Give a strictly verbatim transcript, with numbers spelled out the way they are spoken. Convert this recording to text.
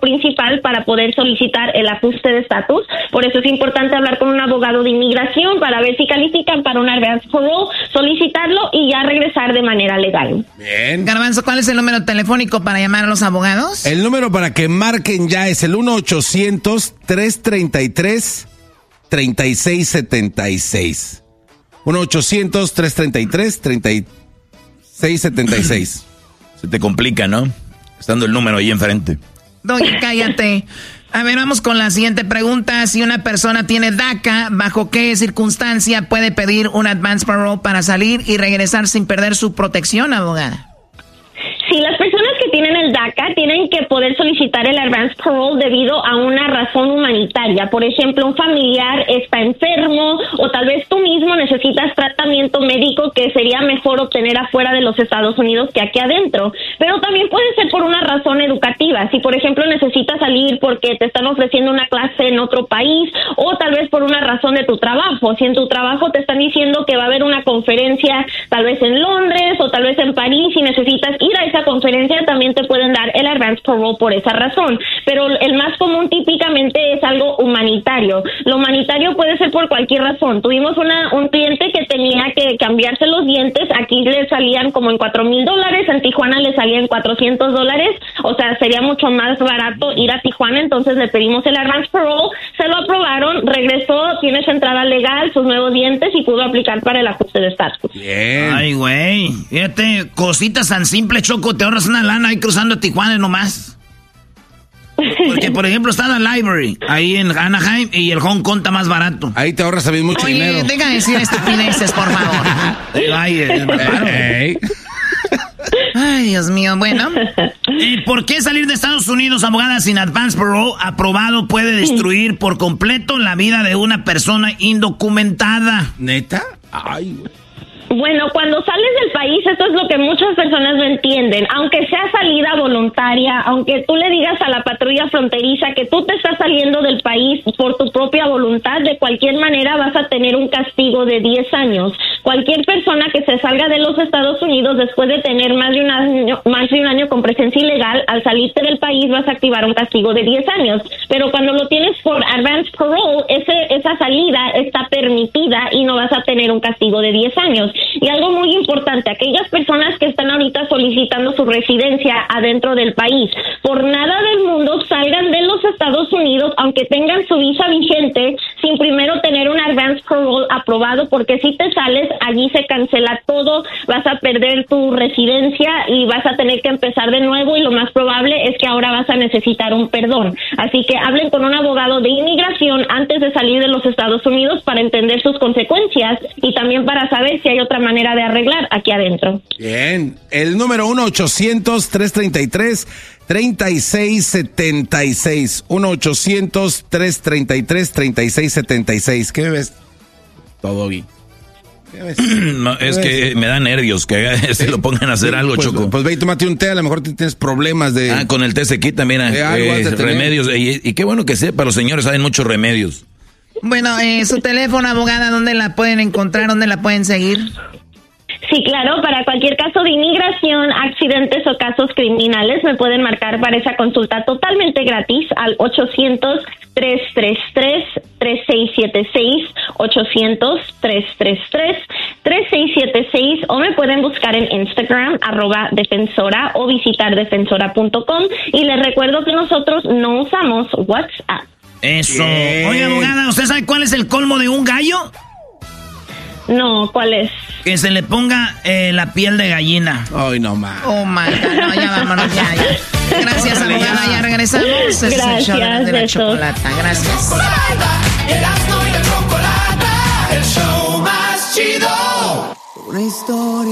principal para poder solicitar el ajuste de estatus. Por eso es importante hablar con un abogado de inmigración para ver si califican para un advance parole, solicitarlo y ya regresar de manera legal. Bien. Garbanzo, ¿cuál es el número telefónico para llamar a los abogados? El número para que marquen ya es el uno ochocientos, tres treinta y tres, treinta y seis setenta y seis. uno ochocientos, tres treinta y tres, treinta y seis setenta y seis. Se te complica, ¿no? Estando el número ahí enfrente. Doña, cállate. A ver, vamos con la siguiente pregunta. Si una persona tiene DACA, ¿bajo qué circunstancia puede pedir un advance parole para salir y regresar sin perder su protección, abogada? Si las personas que tienen el DACA tienen que poder solicitar el advance parole debido a una razón humanitaria. Por ejemplo, un familiar está enfermo o tal vez tú mismo necesitas tratamiento médico que sería mejor obtener afuera de los Estados Unidos que aquí adentro. Pero también puede ser por una razón educativa. Si, por ejemplo, necesitas salir porque te están ofreciendo una clase en otro país o tal vez por una razón de tu trabajo. Si en tu trabajo te están diciendo que va a haber una conferencia tal vez en Londres o tal vez en París y necesitas ir a esa conferencia, también te pueden dar el advance parole por esa razón. Pero el más común típicamente es algo humanitario. Lo humanitario puede ser por cualquier razón. Tuvimos una un cliente que tenía que cambiarse los dientes. Aquí le salían como en cuatro mil dólares. En Tijuana le salían cuatrocientos dólares. O sea, sería mucho más barato ir a Tijuana. Entonces le pedimos el advance parole. Se lo aprobaron. Regresó, tiene su entrada legal, sus nuevos dientes y pudo aplicar para el ajuste de estatus. Bien. Ay, güey. Fíjate, cositas tan simples, Choco. Te ahorras una lana ahí cruzando a Tijuana nomás. Porque, por ejemplo, está la Library ahí en Anaheim y el Hong Kong está más barato. Ahí te ahorras también mucho Oye, dinero. deja de decir estupideces, por favor. Ay, es barato. Ey. Ay, Dios mío, bueno. ¿Y por qué salir de Estados Unidos, abogada, sin advance parole aprobado puede destruir por completo la vida de una persona indocumentada? ¿Neta? Ay, güey. Bueno, cuando sales del país, esto es lo que muchas personas no entienden. Aunque sea salida voluntaria, aunque tú le digas a la patrulla fronteriza que tú te estás saliendo del país por tu propia voluntad, de cualquier manera vas a tener un castigo de diez años. Cualquier persona que se salga de los Estados Unidos después de tener más de un año, más de un año con presencia ilegal, al salirte del país vas a activar un castigo de diez años. Pero cuando lo tienes por advance parole, ese, esa salida está permitida y no vas a tener un castigo de diez años. Y algo muy importante, aquellas personas que están ahorita solicitando su residencia adentro del país, por nada del mundo salgan de los Estados Unidos, aunque tengan su visa vigente, sin primero tener un advance parole aprobado, porque si te sales, allí se cancela todo, vas a perder tu residencia y vas a tener que empezar de nuevo y lo más probable es que ahora vas a necesitar un perdón. Así que hablen con un abogado de inmigración antes de salir de los Estados Unidos para entender sus consecuencias y también para saber si hay otra manera de arreglar aquí adentro. Bien. El número uno ochocientos, tres treinta y tres, treinta y seis setenta y seis. uno ochocientos, tres treinta y tres, treinta y seis setenta y seis. ¿Qué ves? Todo bien. ¿Qué ves? No, es ¿Qué que ves? me da nervios que se lo pongan a hacer algo, pues, Choco. Pues ve y tómate un té, a lo mejor tienes problemas de... Ah, con el té se quita, mira, De algo has eh, de tener. remedios. Y, y qué bueno que sepa, los señores saben muchos remedios. Bueno, eh, su teléfono, abogada, ¿dónde la pueden encontrar? ¿Dónde la pueden seguir? Sí, claro, para cualquier caso de inmigración, accidentes o casos criminales me pueden marcar para esa consulta totalmente gratis al ochocientos, tres tres tres, tres seis siete seis, ochocientos, tres tres tres, tres seis siete seis o me pueden buscar en Instagram, arroba defensora o visitar defensora punto com y les recuerdo que nosotros no usamos WhatsApp. Eso. Bien. Oye, abogada, ¿usted sabe cuál es el colmo de un gallo? No, ¿cuál es? Que se le ponga eh, la piel de gallina. Ay, no más. Oh, my God, no, ya vámonos, ya, ya. Gracias, Órale, abogada, ya. ya regresamos. Ese es el show de la, de la Gracias, chocolata. Gracias. Erasmo y la Chocolata, el show más chido. Una historia.